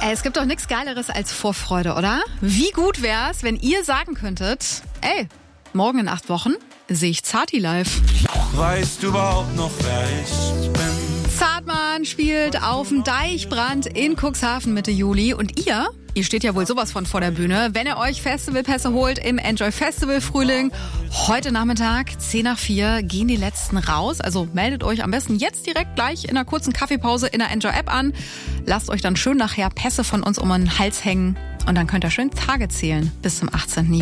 Es gibt doch nichts Geileres als Vorfreude, oder? Wie gut wär's, wenn ihr sagen könntet, ey, morgen in 8 Wochen sehe ich Zati live. Weißt du überhaupt noch, wer ich bin? Zartmann spielt auf dem Deichbrand in Cuxhaven Mitte Juli. Und ihr steht ja wohl sowas von vor der Bühne, wenn ihr euch Festivalpässe holt im Enjoy Festival Frühling. Heute Nachmittag, 3:10 gehen die letzten raus. Also meldet euch am besten jetzt direkt gleich in einer kurzen Kaffeepause in der Enjoy App an. Lasst euch dann schön nachher Pässe von uns um den Hals hängen. Und dann könnt ihr schön Tage zählen bis zum 18.